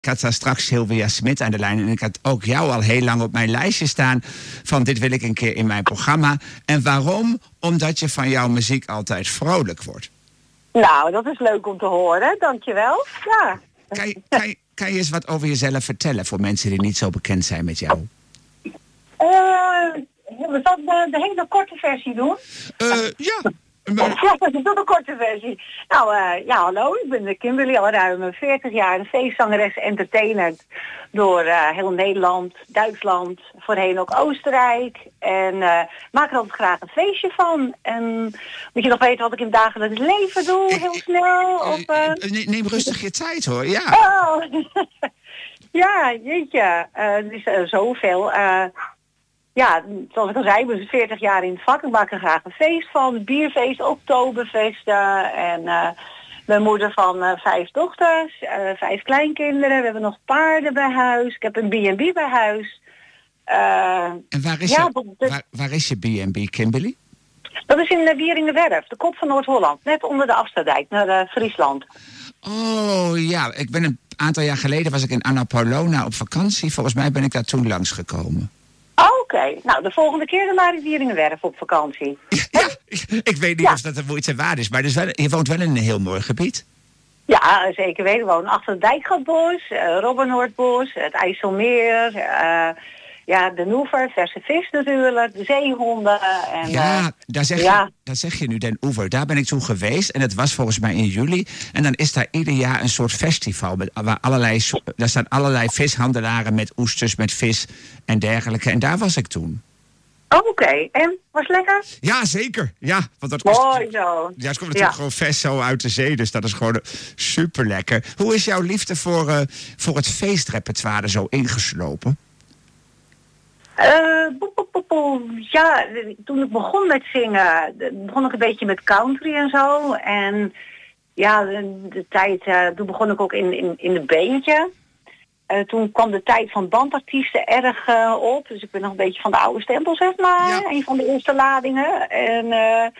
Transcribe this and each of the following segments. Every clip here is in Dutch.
Ik had daar straks Sylvia Smit aan de lijn. En ik had ook jou al heel lang op mijn lijstje staan. Van dit wil ik een keer in mijn programma. En waarom? Omdat je van jouw muziek altijd vrolijk wordt. Nou, dat is leuk om te horen. Dankjewel. Ja. Kan je eens wat over jezelf vertellen voor mensen die niet zo bekend zijn met jou? We zullen de hele korte versie doen. Ja. Ja, dat is een korte versie. Nou, hallo, ik ben Kimberly, al ruim 40 jaar, een feestzangeres, entertainer door heel Nederland, Duitsland, voorheen ook Oostenrijk. En maak er altijd graag een feestje van. En moet je nog weten wat ik in het dagelijks leven doe, heel snel? Neem rustig je tijd hoor, ja. Oh. Ja, jeetje, er is zoveel. Ja, zoals ik al zei, ik ben 40 jaar in het vak. Ik maak er graag een feest van. Bierfeest, oktoberfeesten. En mijn moeder van 5 dochters, 5 kleinkinderen. We hebben nog paarden bij huis. Ik heb een B&B bij huis. En waar is je B&B, Kimberly? Dat is in Wieringenwerf, de kop van Noord-Holland. Net onder de Afsterdijk, naar Friesland. Oh ja, ik ben een aantal jaar geleden was ik in Annapolona op vakantie. Volgens mij ben ik daar toen langsgekomen. Oké, nou de volgende keer dan naar Wieringenwerf op vakantie. Ja, ik weet niet of dat de moeite waard is, maar dus je woont wel in een heel mooi gebied. Ja, zeker weten. We wonen achter het Dijkgatbos, Robbenhoortbos, het IJsselmeer, de Noever, verse vis natuurlijk, de zeehonden. En, daar zeg je nu Den Oever. Daar ben ik toen geweest en het was volgens mij in juli. En dan is daar ieder jaar een soort festival. Daar staan allerlei vishandelaren met oesters, met vis en dergelijke. En daar was ik toen. Oké, en was het lekker? Ja, zeker. Ja, want dat mooi zo. Ja, het komt natuurlijk gewoon vers zo uit de zee, dus dat is gewoon super lekker. Hoe is jouw liefde voor het feestrepertoire zo ingeslopen? Ja, toen ik begon met zingen, begon ik een beetje met country en zo. En ja, de tijd, toen begon ik ook in de beentje. Toen kwam de tijd van bandartiesten erg op. Dus ik ben nog een beetje van de oude stempel, zeg maar. Ja. Een van de eerste ladingen. En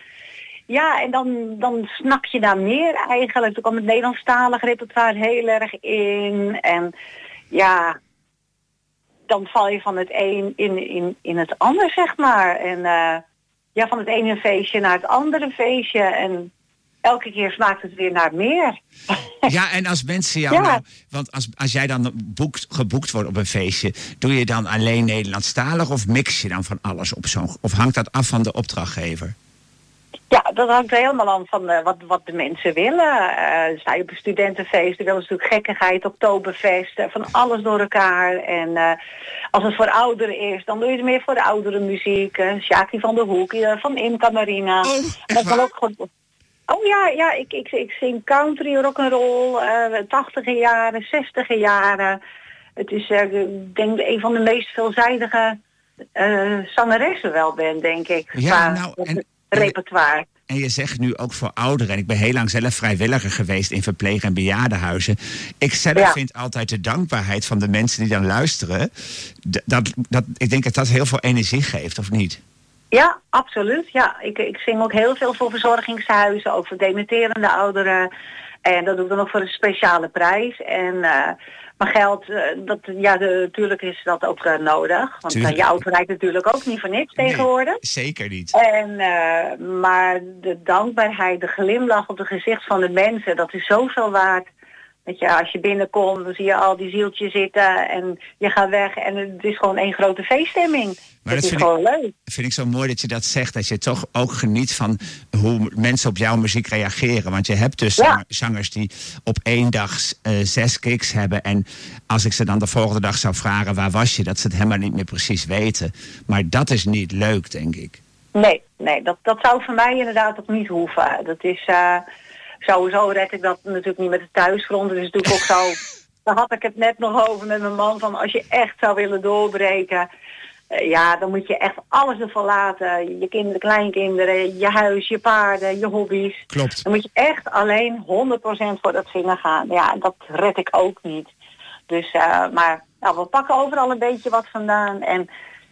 en dan snak je naar meer eigenlijk. Toen kwam het Nederlandstalig repertoire heel erg in. En ja, dan val je van het een in het ander, zeg maar. En van het ene feestje naar het andere feestje. En elke keer smaakt het weer naar meer. Ja, en als mensen jou want als jij dan geboekt wordt op een feestje, doe je dan alleen Nederlandstalig of mix je dan van alles op of hangt dat af van de opdrachtgever? Ja, dat hangt er helemaal aan van wat de mensen willen. Sta je op een studentenfeest, dan willen ze natuurlijk gekkigheid, oktoberfest, van alles door elkaar. En als het voor ouderen is, dan doe je het meer voor de oudere muziek. Sjaki van der Hoek, van Imca Marina. Oh, dat kan ook gewoon. Oh ja, ik zing country, rock'n'roll, 80e jaren, 60e jaren. Het is, ik denk, een van de meest veelzijdige zangeressen wel ben, denk ik. Ja, repertoire. En je zegt nu ook voor ouderen. En ik ben heel lang zelf vrijwilliger geweest in verpleeg- en bejaardenhuizen. Ik zelf vind altijd de dankbaarheid van de mensen die dan luisteren. Ik denk dat dat heel veel energie geeft, of niet? Ja, absoluut. Ja, ik zing ook heel veel voor verzorgingshuizen, ook voor dementerende ouderen. En dat doe ik dan ook voor een speciale prijs. En maar geld, natuurlijk is dat ook nodig. Want je auto rijdt natuurlijk ook niet voor niks tegenwoordig. Zeker niet. En, maar de dankbaarheid, de glimlach op het gezicht van de mensen, dat is zoveel waard. Dat je, als je binnenkomt, dan zie je al die zieltjes zitten en je gaat weg en het is gewoon één grote feeststemming. Maar dat is gewoon leuk. Vind ik zo mooi dat je dat zegt, dat je toch ook geniet van hoe mensen op jouw muziek reageren. Want je hebt dus zangers die op één dag 6 gigs hebben. En als ik ze dan de volgende dag zou vragen, waar was je? Dat ze het helemaal niet meer precies weten. Maar dat is niet leuk, denk ik. Nee, dat zou voor mij inderdaad ook niet hoeven. Dat is... Sowieso red ik dat natuurlijk niet met de thuisgrond. Dus natuurlijk ook zo, daar had ik het net nog over met mijn man, van als je echt zou willen doorbreken, dan moet je echt alles ervan laten. Je kinderen, kleinkinderen, je huis, je paarden, je hobby's. Klopt. Dan moet je echt alleen 100% voor dat zingen gaan. Ja, dat red ik ook niet. Dus, maar we pakken overal een beetje wat vandaan. En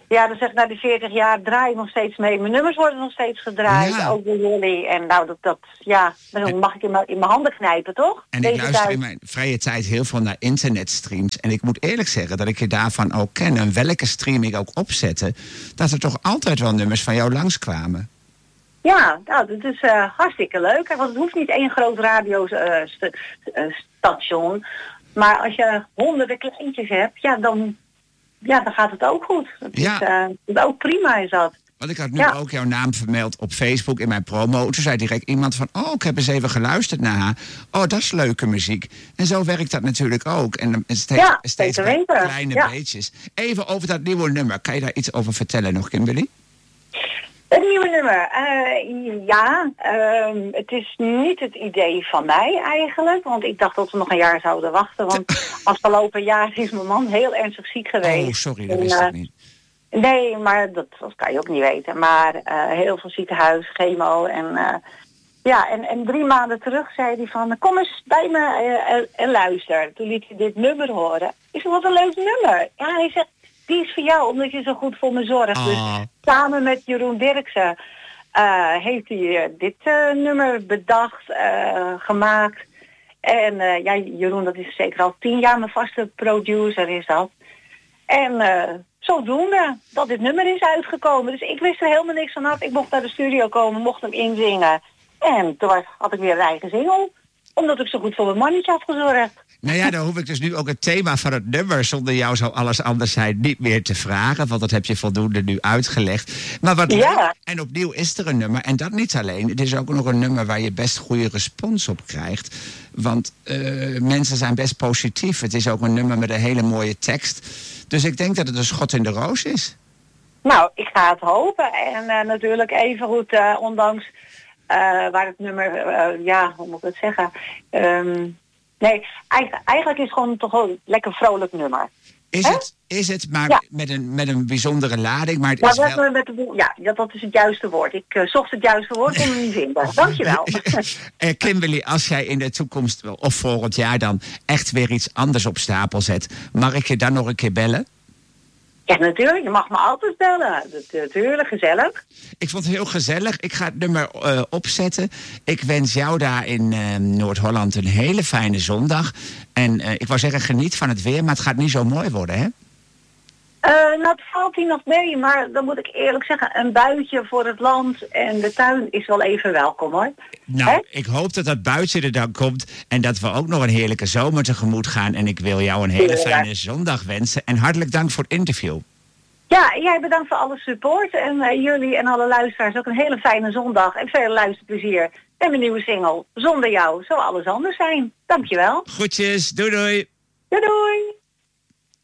Ja, dan zeg ik, na die 40 jaar draai ik nog steeds mee. Mijn nummers worden nog steeds gedraaid, ook door jullie. En nou, dan mag ik in mijn handen knijpen, toch? En ik luister in mijn vrije tijd heel veel naar internetstreams. En ik moet eerlijk zeggen dat ik je daarvan ook ken. En welke stream ik ook opzette, dat er toch altijd wel nummers van jou langskwamen. Ja, nou, dat is hartstikke leuk. Want het hoeft niet één groot radiostation. Maar als je honderden kleintjes hebt, dan gaat het ook goed. Het is ook prima is dat. Want ik had nu ook jouw naam vermeld op Facebook in mijn promo. Toen zei direct iemand van, ik heb eens even geluisterd naar haar. Oh, dat is leuke muziek. En zo werkt dat natuurlijk ook. En steeds kleine beetjes. Even over dat nieuwe nummer. Kan je daar iets over vertellen nog, Kimberly? Het nieuwe nummer. Het is niet het idee van mij eigenlijk. Want ik dacht dat we nog een jaar zouden wachten. Want afgelopen jaar is mijn man heel ernstig ziek geweest. Oh, sorry, dat wist ik niet. Nee, maar dat kan je ook niet weten. Maar heel veel ziekenhuis, chemo en 3 maanden terug zei hij van, kom eens bij me en luister. Toen liet hij dit nummer horen. Ik zei, wat een leuk nummer. Ja, hij zegt, die is voor jou, omdat je zo goed voor me zorgt. Dus samen met Jeroen Dirksen heeft hij dit nummer bedacht, gemaakt. En Jeroen, dat is zeker al 10 jaar mijn vaste producer is dat. En zodoende dat dit nummer is uitgekomen. Dus ik wist er helemaal niks van af. Ik mocht naar de studio komen, mocht hem inzingen. En toen had ik weer een eigen single. Omdat ik zo goed voor mijn mannetje had gezorgd. Nou ja, dan hoef ik dus nu ook het thema van het nummer, zonder jou zou alles anders zijn, niet meer te vragen. Want dat heb je voldoende nu uitgelegd. Maar wat leuk, en opnieuw is er een nummer. En dat niet alleen. Het is ook nog een nummer waar je best goede respons op krijgt. Want mensen zijn best positief. Het is ook een nummer met een hele mooie tekst. Dus ik denk dat het een schot in de roos is. Nou, ik ga het hopen. En natuurlijk even goed, ondanks waar het nummer, hoe moet ik het zeggen? Nee, eigenlijk is het gewoon toch een lekker vrolijk nummer. Is het maar met een bijzondere lading, maar het is wel... dat is het juiste woord. Ik zocht het juiste woord, kon het niet vinden. Dankjewel. Kimberly, als jij in de toekomst of volgend jaar dan echt weer iets anders op stapel zet, mag ik je dan nog een keer bellen? Ja, natuurlijk. Je mag me altijd bellen. Natuurlijk, gezellig. Ik vond het heel gezellig. Ik ga het nummer opzetten. Ik wens jou daar in Noord-Holland een hele fijne zondag. En ik wou zeggen, geniet van het weer, maar het gaat niet zo mooi worden, hè? Het valt hier nog mee, maar dan moet ik eerlijk zeggen, een buitje voor het land en de tuin is wel even welkom, hoor. Nou, ik hoop dat dat buitje er dan komt en dat we ook nog een heerlijke zomer tegemoet gaan. En ik wil jou een hele fijne zondag wensen en hartelijk dank voor het interview. Ja, jij bedankt voor alle support en jullie en alle luisteraars ook een hele fijne zondag en veel luisterplezier. En mijn nieuwe single, Zonder jou zou alles anders zijn. Dankjewel. Groetjes, doei doei. Doei doei.